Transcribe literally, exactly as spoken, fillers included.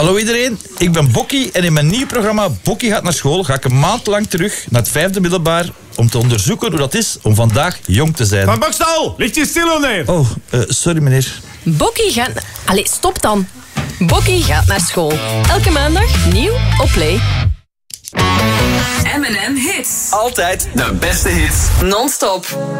Hallo iedereen, ik ben Bokkie en in mijn nieuw programma Bokkie gaat naar school ga ik een maand lang terug naar het vijfde middelbaar om te onderzoeken hoe dat is om vandaag jong te zijn. Van Bokstal, ligt je stil neer? Oh, uh, sorry meneer. Bokkie gaat... Allee, stop dan. Bokkie gaat naar school. Elke maandag nieuw op Play. M en M Hits. Altijd de beste hits. Non-stop.